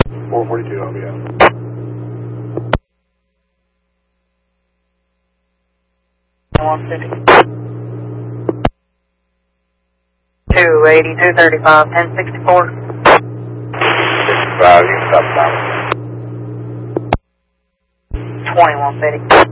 442, I'll be out. Two 8235, 1064. 65, you can stop the time. 2150.